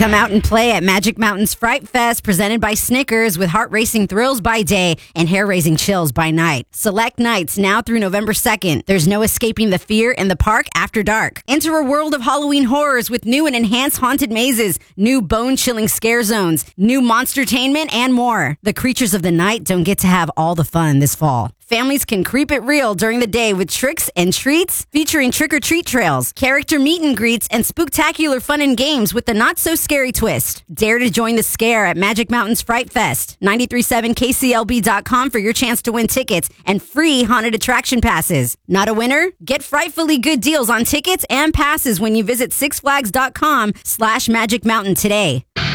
Come out and play at Magic Mountain's Fright Fest, presented by Snickers, with heart-racing thrills by day and hair-raising chills by night. Select nights now through November 2nd. There's no escaping the fear in the park after dark. Enter a world of Halloween horrors with new and enhanced haunted mazes, new bone-chilling scare zones, new monstertainment, and more. The creatures of the night don't get to have all the fun this fall. Families can creep it real during the day with tricks and treats featuring trick-or-treat trails, character meet and greets, and spooktacular fun and games with the not-so-scary twist. Dare to join the scare at Magic Mountain's Fright Fest. 937kclb.com for your chance to win tickets and free haunted attraction passes. Not a winner? Get frightfully good deals on tickets and passes when you visit sixflags.com/Magic Mountain today.